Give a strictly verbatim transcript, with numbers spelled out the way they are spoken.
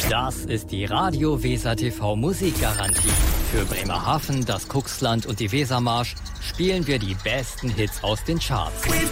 Das ist die Radio Weser T V Musikgarantie. Für Bremerhaven, das Kuxland und die Wesermarsch spielen wir die besten Hits aus den Charts.